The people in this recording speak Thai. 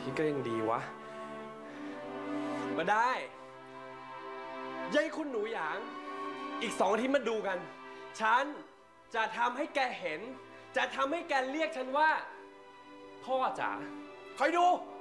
ทิตย์ก็ยังดีวะมาได้ยายคุณหนูหยางอีก2 อาทิตย์มาดูกันฉันจะทำให้แกเห็นจะทำให้แกเรียกฉันว่าพ่อจ๋าคอยดู